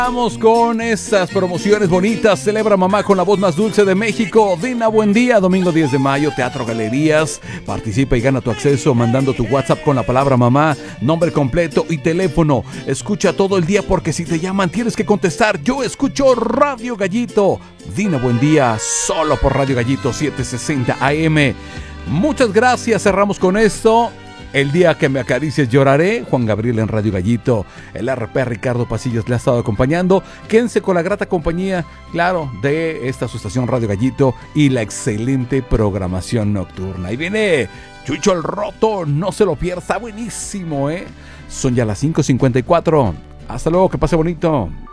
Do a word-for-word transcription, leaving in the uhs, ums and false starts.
Vamos con estas promociones bonitas. Celebra mamá con la voz más dulce de México. Dina, buen día. Domingo diez de mayo, Teatro Galerías. Participa y gana tu acceso mandando tu WhatsApp con la palabra mamá, nombre completo y teléfono. Escucha todo el día porque si te llaman tienes que contestar. Yo escucho Radio Gallito. Dina, buen día. Solo por Radio Gallito setecientos sesenta A M. Muchas gracias. Cerramos con esto. El día que me acaricies lloraré. Juan Gabriel en Radio Gallito. El R P Ricardo Pasillas le ha estado acompañando. Quédense con la grata compañía, claro, de esta su estación Radio Gallito y la excelente programación nocturna. Ahí viene Chucho el Roto, no se lo pierda, buenísimo, ¿eh? Son ya las cinco cincuenta y cuatro. Hasta luego, que pase bonito.